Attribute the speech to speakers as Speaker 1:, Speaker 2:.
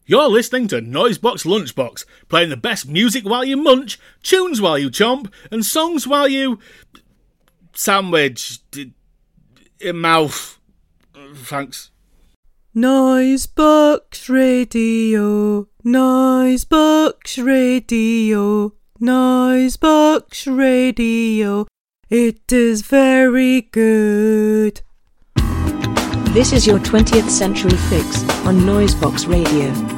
Speaker 1: You're listening to Noisebox Lunchbox, playing the best music while you munch, tunes while you chomp, and songs while you... sandwich... mouth. Thanks.
Speaker 2: Noisebox Radio, Noisebox Radio, Noisebox Radio. It is very good.
Speaker 3: This is your 20th Century Fix on Noisebox Radio.